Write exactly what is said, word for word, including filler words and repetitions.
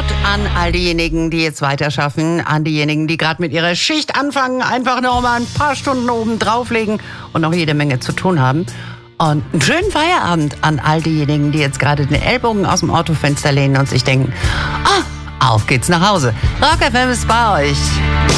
an all diejenigen, die jetzt weiter schaffen, an diejenigen, die gerade mit ihrer Schicht anfangen, einfach noch mal ein paar Stunden oben drauflegen und noch jede Menge zu tun haben. Und einen schönen Feierabend an all diejenigen, die jetzt gerade den Ellbogen aus dem Autofenster lehnen und sich denken, ah, auf geht's nach Hause. Rock F M ist bei euch.